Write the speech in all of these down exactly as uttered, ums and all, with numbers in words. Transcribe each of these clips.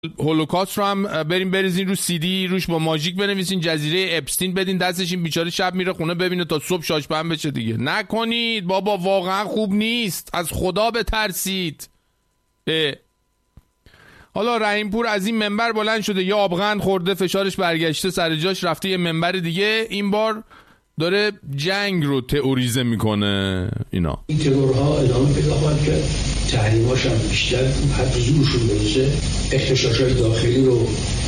هولوکاست رو هم بریم بریزین رو سی دی، روش با ماژیک بنویسین جزیره اپستین بدین دستش، این بیچاره شب میره خونه ببینه تا صبح شاش پهن بشه دیگه. نکنید بابا، واقعا خوب نیست، از خدا بترسید. اه. حالا رحیمپور از این منبر بلند شده، یا آبغند خورده فشارش برگشته سر جاش، رفته یه منبر دیگه، این بار داره جنگ رو تئوریزه میکنه. اینا این ترورها ادامه پیدا خواهد کرد، تحریماش هم بیشتر حد زورشون برسه، اختشاش‌های داخلی رو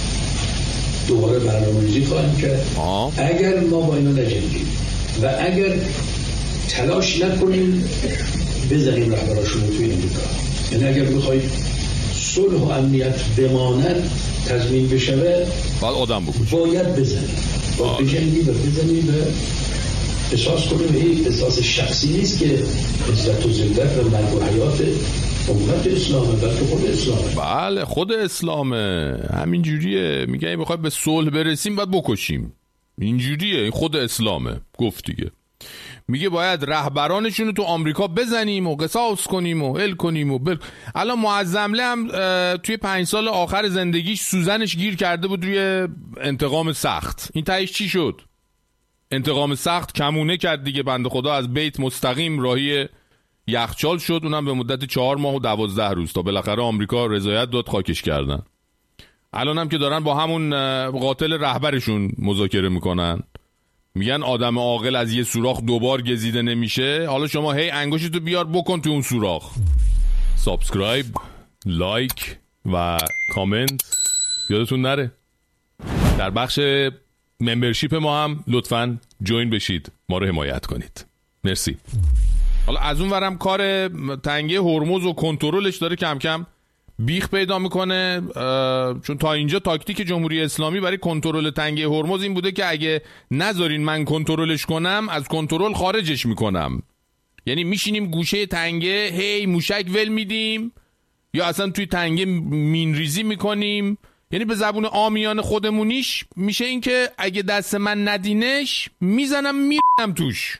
دوباره برنامه‌ریزی خواهیم کرد. آه. اگر ما با اینا نجنگیم و اگر تلاش نکنیم بزنیم رهبراشون رو توی امریکا، یعنی اگر بخواید صلح و امنیت بماند تضمین بشه باید آدم بکشیم، باید بزنیم، باید بجنگیم و بزنیم و احساس کنیم. این احساس شخصی نیست که عزت و ذلت و مرگ و حیات امت اسلامه، بلکه خود اسلامه. بله خود اسلامه، همین جوریه. میگه این بخوایم به صلح برسیم باید بکشیم، اینجوریه، این خود اسلامه. گفت دیگه، میگه باید رهبرانشون رو تو آمریکا بزنیم و قصاص کنیم و ال کنیم و بل. الان معظمله هم توی پنج سال آخر زندگیش سوزنش گیر کرده بود روی انتقام سخت. این تهش چی شد؟ انتقام سخت کمونه کرد دیگه، بنده خدا از بیت مستقیم راهی یخچال شد، اونم به مدت چهار ماه و دوازده روز، تا بالاخره آمریکا رضایت داد خاکش کردن. الان هم که دارن با همون قاتل رهبرشون مذاکره میکنن، میگن آدم عاقل از یه سوراخ دوبار گزیده نمیشه. حالا شما هی انگشتتو بیار بکن تو اون سوراخ. سابسکرایب، لایک و کامنت یادتون نره. در بخش ممبرشیپ ما هم لطفاً جوین بشید، ما رو حمایت کنید. مرسی. حالا از اون ورم کار تنگه هرمز و کنترلش داره کم کم بیخ پیدا میکنه، چون تا اینجا تاکتیک جمهوری اسلامی برای کنترل تنگه هرمز این بوده که اگه نذارین من کنترلش کنم از کنترل خارجش میکنم. یعنی میشینیم گوشه تنگه هی موشک ول میدیم یا اصلا توی تنگه مینریزی میکنیم. یعنی به زبون عامیان خودمونیش میشه این که اگه دست من ندینش میزنم میرم توش.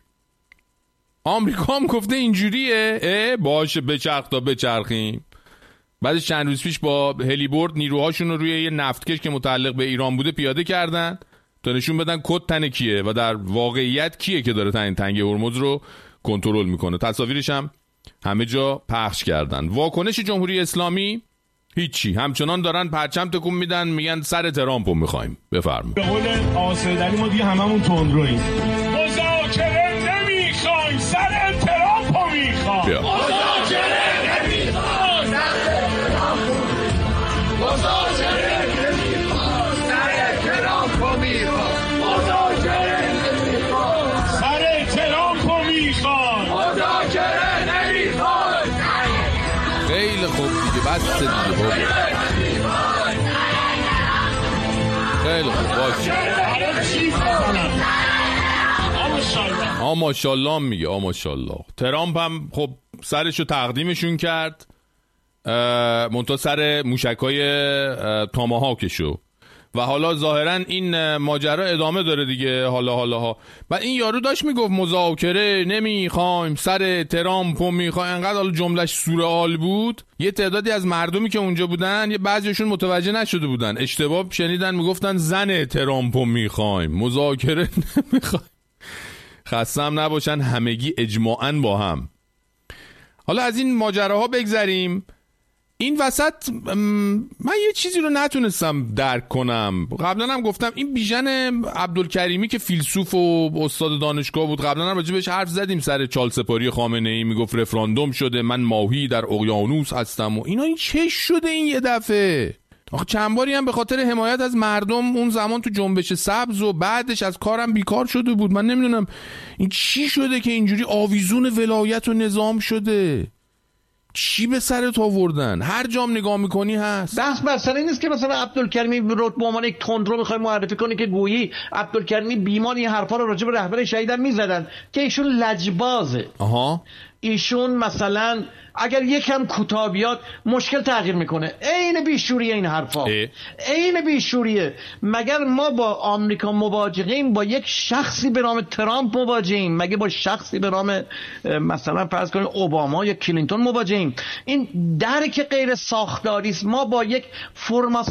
آمریکا هم گفته اینجوریه، اه باشه بچرخ تا بچرخیم. بعدش چند روز پیش با هلیبورد نیروهاشون رو روی یه نفتکش که متعلق به ایران بوده پیاده کردن تا نشون بدن کد تن کیه و در واقعیت کیه که داره تن تنگه هرمز رو کنترل میکنه. تصاویرش هم همه جا پخش کردن. واکنش جمهوری اسلامی هیچی، همچنان دارن پرچم تکون میدن، میگن سر ترامپو میخوایم. بفرمایید. به قول آسیدلی ما دیگه هممون تندرویم. مذاکره نمیخوایم، سر ترامپو میخوایم. مذاکره نمیخوایم، سر ترامپو میخوایم. مذاکره نمیخوایم، سر ترامپو میخوایم. مذاکره نمیخوایم، سر ترامپو میخوایم. مذاکره نمیخوایم. خیلی خوب دیگه، بس دیگه بابا. خیلی خوب باشه. آ ماشاءالله میگه، آ ماشاءالله. ترامپ هم خب سرشو تقدیمشون کرد، منتها سر موشکای تاماهاکشو، و حالا ظاهرا این ماجرا ادامه داره دیگه. حالا حالا ها بعد این یارو داشت میگفت مذاکره نمیخوایم، سر ترامپو میخوایم. انقدر حالا جملهش سورئال بود، یه تعدادی از مردمی که اونجا بودن یه بعضیشون متوجه نشده بودن، اشتباه شنیدن، میگفتن زن ترامپو میخوایم، مذاکره نمیخوایم. خستم نباشن همگی اجماعاً با هم. حالا از این ماجراها بگذریم. این وسط من یه چیزی رو نتونستم درک کنم. قبلا هم گفتم این بیژن عبدالکریمی که فیلسوف و استاد دانشگاه بود، قبلا هم راجع بهش حرف زدیم سر چال سپاری خامنه ای، میگفت رفراندوم شده، من ماهی در اقیانوس هستم و اینا. این چه شده این یه دفعه؟ آخه چند باری هم به خاطر حمایت از مردم اون زمان تو جنبش سبز و بعدش از کارم بیکار شده بود. من نمیدونم این چی شده که اینجوری آویزون ولایت و نظام شده. چی به سرت آوردن؟ هر جام نگاه میکنی هست. بحث بر سر این نیست که مثلا عبدالکریمی رو به عنوان یک تندرو میخوای معرفی کنی که گویی عبدالکریمی بیمار این حرفا رو راجع به رهبر شهیدم میزدن که ایشون لجبازه. آها. ایشون مثلا اگر یکم کوتاه بیاد مشکل تغییر میکنه. عین بیشوریه این حرفا، عین بیشوریه. مگر ما با آمریکا مواجهیم؟ با یک شخصی به نام ترامپ مواجهیم؟ مگه با شخصی به نام مثلا فرض کنید اوباما یا کلینتون مواجهیم؟ این درک غیر ساختاری است. ما با یک فرم